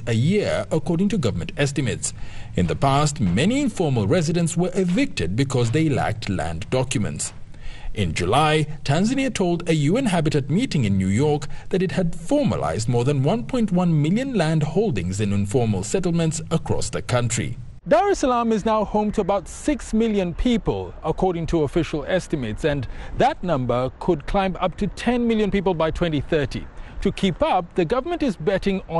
a year, according to government estimates. In the past, many informal residents were evicted because they lacked land documents. In July, Tanzania told a UN Habitat meeting in New York that it had formalized more than 1.1 million land holdings in informal settlements across the country. Dar es Salaam is now home to about 6 million people, according to official estimates, and that number could climb up to 10 million people by 2030. To keep up, the government is betting on